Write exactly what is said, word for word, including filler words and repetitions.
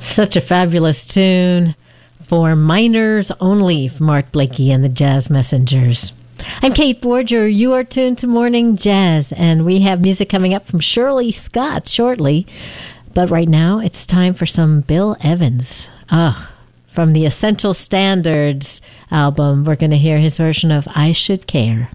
Such a fabulous tune for Minors Only from Art Blakey and the Jazz Messengers. I'm Kate Borger. You are tuned to Morning Jazz, and we have music coming up from Shirley Scott shortly. But right now, it's time for some Bill Evans. Ah, from the Essential Standards album, we're going to hear his version of I Should Care.